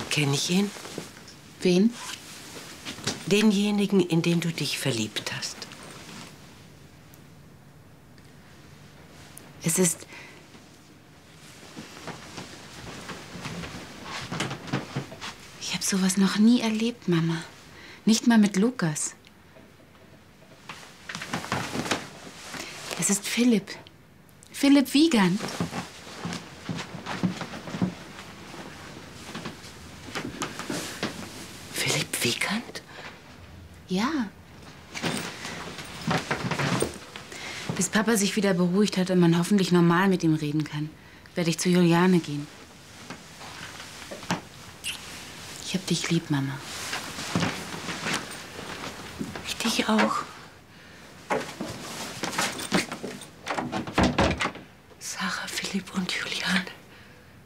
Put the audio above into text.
Kenne ich ihn? Wen? Denjenigen, in den du dich verliebt hast. Es ist... Ich habe sowas noch nie erlebt, Mama. Nicht mal mit Lukas. Es ist Philipp. Philipp Wiegand. Philipp Wiegand? Ja. Bis Papa sich wieder beruhigt hat und man hoffentlich normal mit ihm reden kann, werde ich zu Juliane gehen. Ich hab dich lieb, Mama. Ich dich auch. Sarah, Philipp und Juliane.